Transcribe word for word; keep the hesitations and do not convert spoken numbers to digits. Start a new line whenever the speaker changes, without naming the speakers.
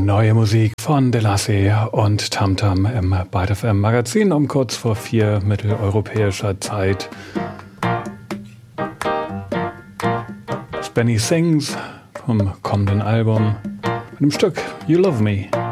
Neue Musik von Delassie und Tamtam im Byte F M Magazin um kurz vor vier mitteleuropäischer Zeit. Benny Sings vom kommenden Album mit dem Stück You Love Me.